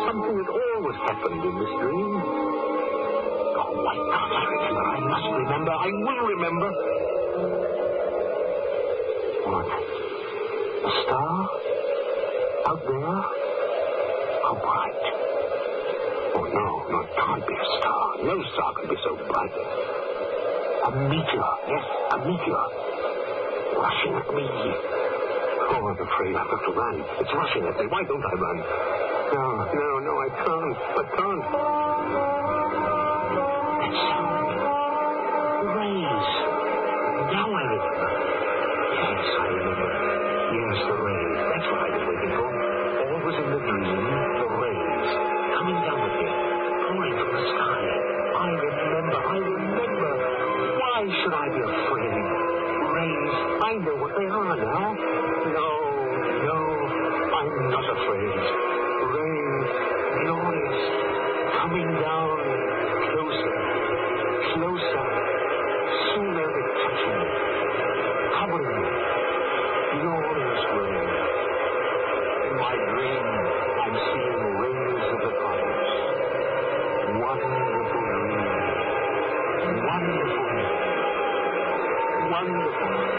something that always happened in this dream. Oh, why can't I remember? I must remember. I will remember. What? A star? Out there? How bright. Oh, no, it can't be a star. No star can be so bright. A meteor. Yes, a meteor. Rushing at me. Oh, I'm afraid I've got to run. It's rushing at me. Why don't I run? No, I can't. That sound. The rays. Now I remember. Yes, I remember. Yes, the rays. That's what I was waiting for. Always in the dream, the rays. Coming down at me. Pouring from the sky. I remember. Why should I be afraid? Rays. I know what they are now. No, I'm not afraid. Rays, glorious, coming down, closer. Soon they'll be touching me, covering me. Glorious rays. In my dream, I'm seeing rays of the cosmos. Wonderful dream. Wonderful.